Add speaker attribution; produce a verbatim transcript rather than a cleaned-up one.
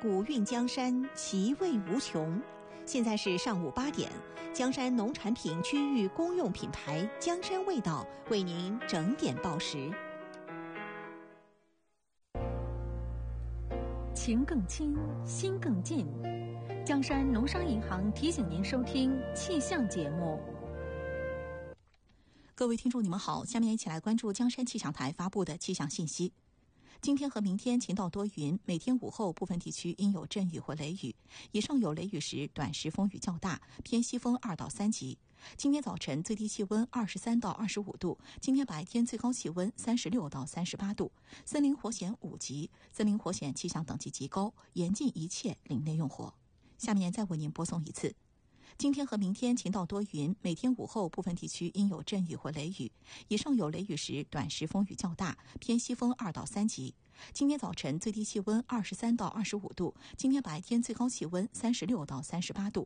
Speaker 1: 古韵江山，其味无穷。现在是上午八点，江山农产品区域公用品牌江山味道为您整点报时。
Speaker 2: 情更亲，心更近。江山农商银行提醒您收听气象节目。
Speaker 1: 各位听众你们好，下面一起来关注江山气象台发布的气象信息。今天和明天晴到多云，每天午后部分地区应有阵雨或雷雨，以上有雷雨时短时风雨较大，偏西风二到三级。今天早晨最低气温二十三到二十五度，今天白天最高气温三十六到三十八度，森林火险五级，森林火险气象等级极高，严禁一切林内用火。下面再为您播送一次。今天和明天晴到多云，每天午后部分地区应有阵雨或雷雨，以上有雷雨时短时风雨较大，偏西风二到三级。今天早晨最低气温二十三到二十五度，今天白天最高气温三十六到三十八度，